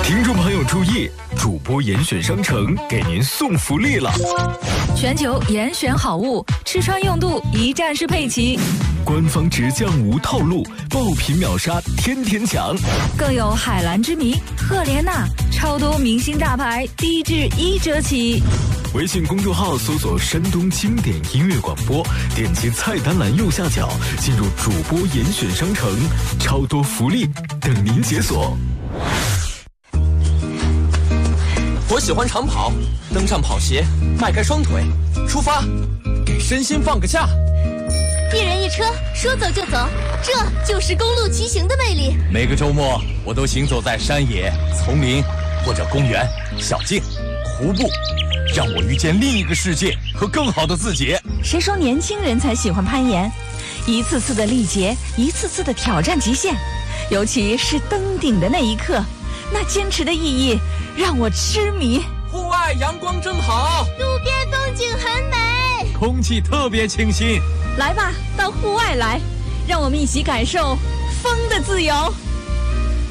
听众朋友注意，主播严选商城给您送福利了！ 全球严选好物，吃穿用度一站式配齐。 官方直降无套路，爆品秒杀，天天抢。 更有海蓝之谜、赫莲娜，超多明星大牌，低至1折起。 微信公众号搜索山东经典音乐广播，点击菜单栏右下角，进入主播严选商城，超多福利等您解锁。 我喜欢长跑，登上跑鞋，迈开双腿，出发，给身心放个假。 一人一车，说走就走，这就是公路骑行的魅力。 每个周末，我都行走在山野、丛林或者公园、小径、湖泊，让我遇见另一个世界和更好的自己。 谁说年轻人才喜欢攀岩？一次次的历劫，一次次的挑战极限，尤其是登顶的那一刻，那坚持的意义让我痴迷。 户外阳光正好， 路边风景很美， 空气特别清新。 来吧，到户外来，让我们一起感受风的自由。